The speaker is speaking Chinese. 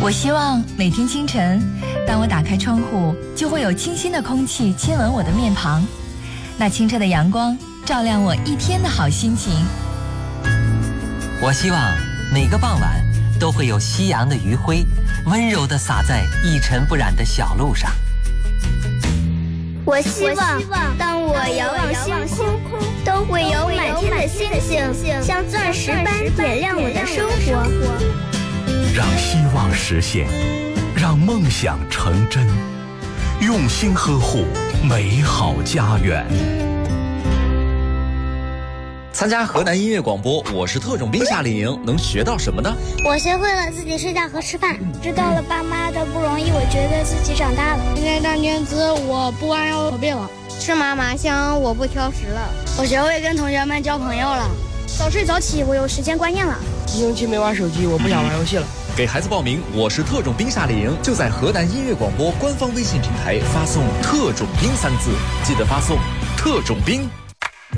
我希望每天清晨，当我打开窗户，就会有清新的空气亲吻我的面庞，那清澈的阳光照亮我一天的好心情。 我希望每个傍晚都会有夕阳的余晖温柔地洒在一尘不染的小路上。 我希望当我遥望星空，都会有满天的星星像钻石般点亮我的生活。 让希望实现，让梦想成真，用心呵护美好家园。 参加河南音乐广播，我是特种兵夏令营，能学到什么呢？ 我学会了自己睡觉和吃饭，知道了爸妈的不容易，我觉得自己长大了。 练大卷子，我不玩摇口别了； 吃妈妈香，我不挑食了。 我学会跟同学们交朋友了。 早睡早起，我有时间观念了。 一星期没玩手机，我不想玩游戏了。 给孩子报名，我是特种兵夏令营，就在河南音乐广播官方微信平台发送"特种兵"3字，记得发送"特种兵"。